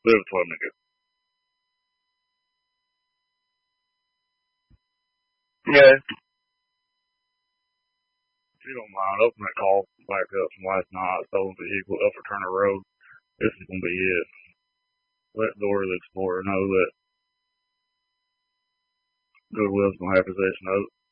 Live 12 nigga. Yeah. If you don't mind, open that call back up from last night. Stolen vehicle, Upper Turner Road. This is gonna be it. Let Dora the Explorer know that Goodwill's gonna have possession of it.